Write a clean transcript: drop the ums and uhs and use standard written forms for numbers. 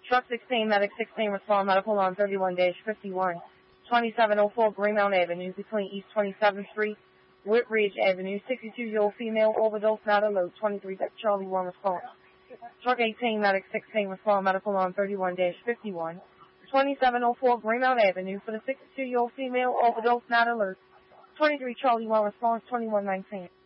Truck 16, Medic 16, respond medical on 31-51. 2704 Greenmount Avenue between East 27th Street, Whitridge Avenue. 62-year-old female overdose, not alert. 23 Charlie 1 response. Truck 18, Medic 16, respond medical on 31-51. 2704 Greenmount Avenue for the 62-year-old female overdose, not alert. 23 Charlie 1 response, 2119.